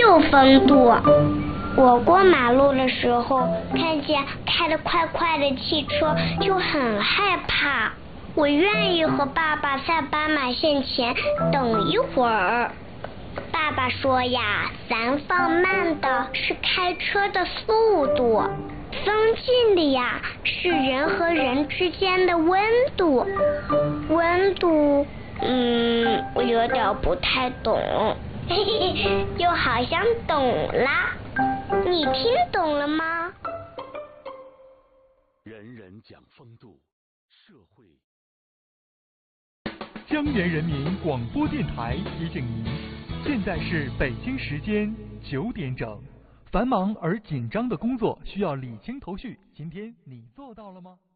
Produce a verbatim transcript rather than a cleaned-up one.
有风度。我过马路的时候，看见开得快快的汽车就很害怕，我愿意和爸爸在斑马线前等一会儿。爸爸说呀，咱放慢的是开车的速度，增进的呀是人和人之间的温度。温度，嗯，我有点不太懂，嘿嘿，就好像懂啦。你听懂了吗？ 人人讲风度，社会。 江源人民广播电台提醒您，现在是北京时间九点整。繁忙而紧张的工作需要理清头绪，今天你做到了吗？